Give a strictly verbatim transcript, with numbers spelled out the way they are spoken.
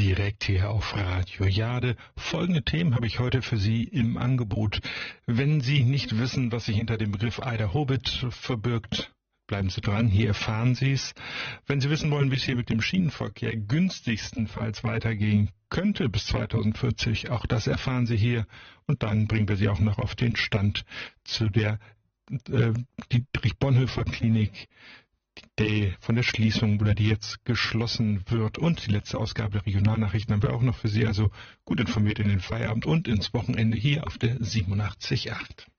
direkt hier auf Radio Jade. Folgende Themen habe ich heute für Sie im Angebot. Wenn Sie nicht wissen, was sich hinter dem Begriff Ida Hobbit verbirgt, bleiben Sie dran, hier erfahren Sie es. Wenn Sie wissen wollen, wie es hier mit dem Schienenverkehr günstigstenfalls weitergehen könnte bis zweitausendvierzig, auch das erfahren Sie hier. Und dann bringen wir Sie auch noch auf den Stand zu der äh, Dietrich-Bonhoeffer-Klinik, die von der Schließung oder die jetzt geschlossen wird. Und die letzte Ausgabe der Regionalnachrichten haben wir auch noch für Sie, also gut informiert in den Feierabend und ins Wochenende hier auf der siebenundachtzig Komma acht.